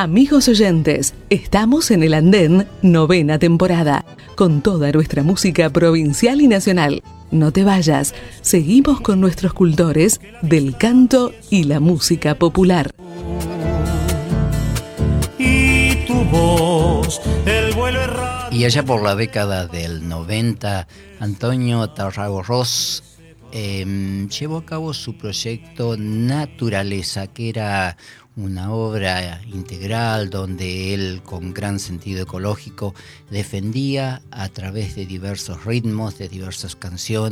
Amigos oyentes, estamos en el Andén, 9ª temporada, con toda nuestra música provincial y nacional. No te vayas, seguimos con nuestros cultores del canto y la música popular. Y tu voz, el vuelo errante. Y allá por la década del 90, Antonio Tarragorros llevó a cabo su proyecto Naturaleza, que era una obra integral donde él, con gran sentido ecológico, defendía a través de diversos ritmos, de diversas canciones,